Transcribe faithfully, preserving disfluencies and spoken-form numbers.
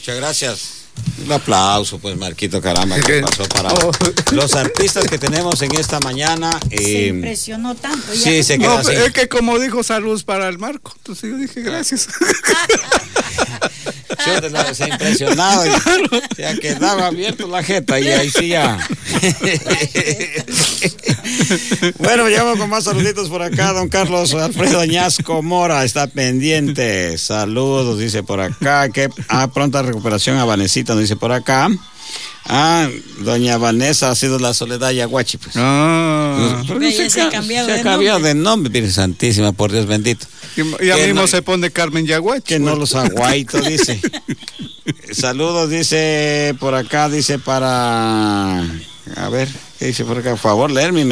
Muchas gracias. Un aplauso, pues, Marquito, caramba, que pasó para oh. los artistas que tenemos en esta mañana. Eh, se impresionó tanto. Sí, ya. se quedó no, así. Es que como dijo, salud para el Marco. Entonces yo dije gracias. Yo se ha impresionado. Y ya quedaba abierto la jeta y ahí sí ya. Bueno, llamo con más saluditos por acá. Don Carlos Alfredo Añasco Mora está pendiente. Saludos, dice por acá. Que ah, pronta recuperación a Vanesita, nos dice por acá. Ah, doña Vanessa ha sido la Soledad Yaguachi, pues. Ah. Pues, se, se ha cambiado, se de, ha cambiado nombre. de nombre, Virgen Santísima, por Dios bendito. Y ya mismo no, se pone Carmen Yaguachi. Que bueno. No los aguaito, dice. Saludos, dice por acá, dice para... A ver, ¿qué dice por acá? Por favor, leerme.